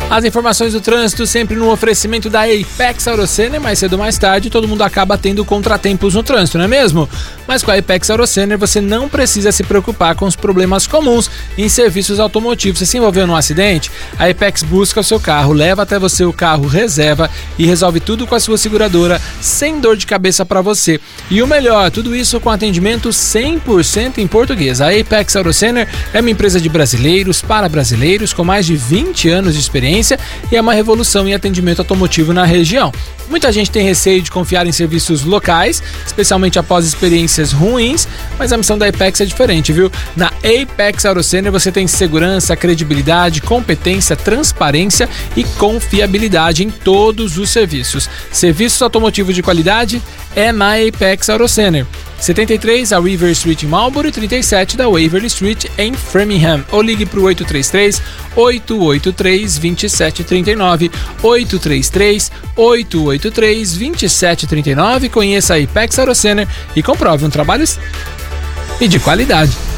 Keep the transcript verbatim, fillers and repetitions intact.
As informações do trânsito sempre no oferecimento da Apex AutoCenter. Mais cedo ou mais tarde, todo mundo acaba tendo contratempos no trânsito, não é mesmo? Mas com a Apex AutoCenter você não precisa se preocupar com os problemas comuns em serviços automotivos. Você se envolveu num acidente? A Apex busca o seu carro, leva até você o carro reserva e resolve tudo com a sua seguradora, sem dor de cabeça para você. E o melhor, tudo isso com atendimento cem por cento em português. A Apex AutoCenter é uma empresa de brasileiros para brasileiros com mais de vinte anos de experiência e é uma revolução em atendimento automotivo na região. Muita gente tem receio de confiar em serviços locais, especialmente após experiências ruins, mas a missão da Apex é diferente, viu? Na Apex AutoCenter você tem segurança, credibilidade, competência, transparência e confiabilidade em todos os serviços. Serviços automotivos de qualidade é na Apex AutoCenter. setenta e três a River Street em Marlboro e trinta e sete da Waverly Street em Framingham. Ou ligue para o oito três três, oito oito três, dois sete três nove, oito três três, oito oito três, dois sete três nove. Conheça a Apex AutoCenter e comprove um trabalho e de qualidade.